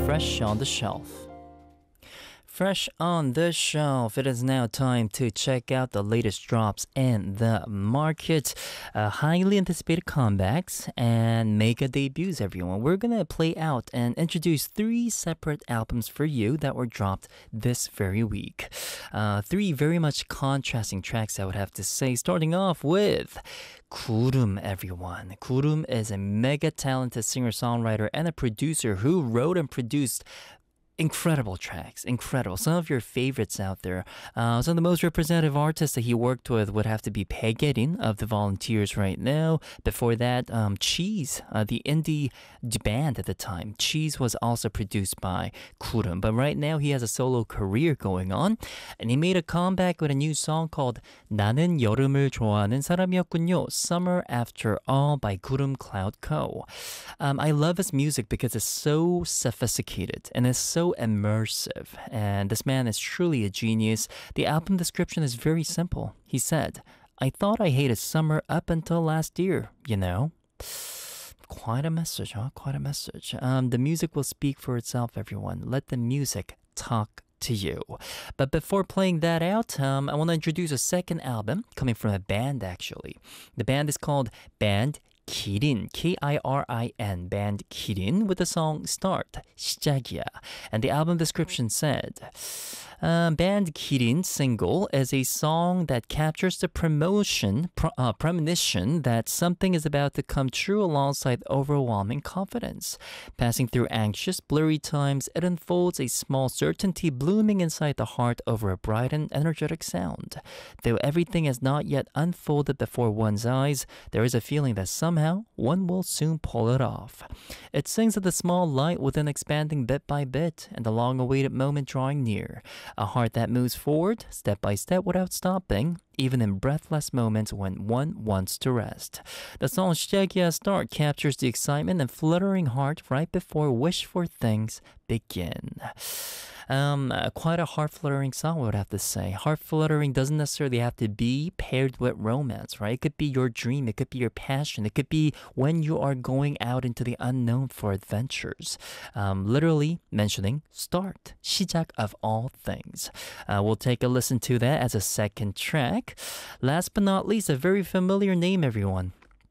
Fresh on the Shelf. Fresh on the shelf. It is now time to check out the latest drops in the market. Highly anticipated comebacks and mega debuts, everyone. We're going to play out and introduce 3 separate albums for you that were dropped this very week. 3 very much contrasting tracks, I would have to say. Starting off with Gurum, everyone. Gurum is a mega talented singer-songwriter and a producer who wrote and produced incredible tracks, incredible. Some of your favorites out there. Some of the most representative artists that he worked with would have to be Baekhyun of the Volunteers right now. Before that, Cheese, the indie band at the time. Cheese was also produced by Gurum, but right now he has a solo career going on, and he made a comeback with a new song called 나는 여름을 좋아하는 사람이었군요. Summer After All by Gurum Cloud Co. I love his music because it's so sophisticated and it's so immersive, and this man is truly a genius. The album description is very simple. He said, "I thought I hated summer up until last year, you know." Quite a message, huh? Quite a message. The music will speak for itself, everyone. Let the music talk to you. But before playing that out, I want to introduce a second album coming from a band, actually. The band is called Band Kirin, Kirin, Band Kirin, with the song Start, 시작이야. And the album description said, Band Kirin's single is a song that captures the premonition that something is about to come true alongside overwhelming confidence. Passing through anxious, blurry times, it unfolds a small certainty blooming inside the heart over a bright and energetic sound. Though everything has not yet unfolded before one's eyes, there is a feeling that somehow one will soon pull it off. It sings of the small light within expanding bit by bit and the long-awaited moment drawing near. A heart that moves forward, step by step without stopping, even in breathless moments when one wants to rest. The song 시작이야 Start captures the excitement and fluttering heart right before wish-for things begin. Quite a heart-fluttering song, I would have to say. Heart-fluttering doesn't necessarily have to be paired with romance, right? It could be your dream, it could be your passion, it could be when you are going out into the unknown for adventures. Literally mentioning start, 시작 of all things. We'll take a listen to that as a second track. Last but not least, a very familiar name, everyone.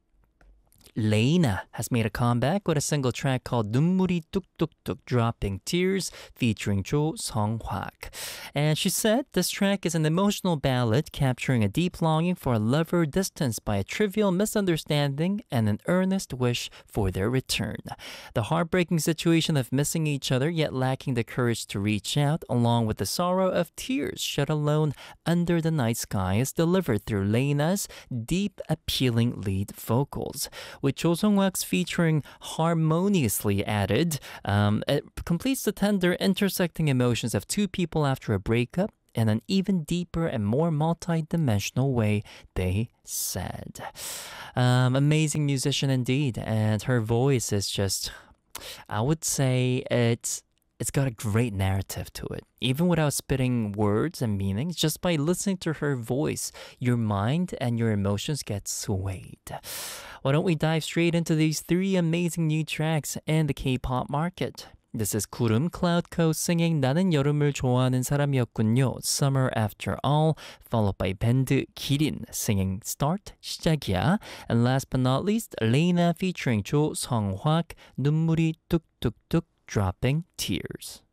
Layna has made a comeback with a single track called 눈물이 뚝뚝뚝, Dropping Tears, featuring Jo Sung-hwak. And she said this track is an emotional ballad capturing a deep longing for a lover distanced by a trivial misunderstanding and an earnest wish for their return. The heartbreaking situation of missing each other yet lacking the courage to reach out, along with the sorrow of tears shed alone under the night sky, is delivered through Layna's deep, appealing lead vocals. With Jo Sung-hwak's featuring harmoniously added, it completes the tender intersecting emotions of two people after a breakup in an even deeper and more multi-dimensional way, they said. Amazing musician indeed, and her voice is just, I would say it's got a great narrative to it. Even without spitting words and meanings, just by listening to her voice, your mind and your emotions get swayed. Why don't we dive straight into these 3 amazing new tracks in the K-pop market? This is Gurum Cloud Co singing 나는 여름을 좋아하는 사람이었군요, Summer After All, followed by Band Kirin singing Start, 시작이야, and last but not least, Layna featuring Jo Sung-hwak, 눈물이 뚝뚝뚝, Dropping Tears.